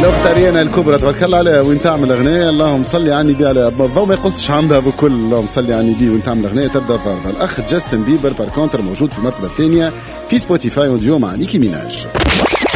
الأخت أريانا الكبرى تبارك الله عليها وين تعمل أغنية اللهم صلي على النبي على الضوء ما يقصش عندها بكل اللهم صلي على النبي وين تعمل أغنية تبدأ ضربة. الأخ جاستن بيبر بار كونتر موجود في المرتبة الثانية في سبوتيفاي اوديو مع نيكي ميناج.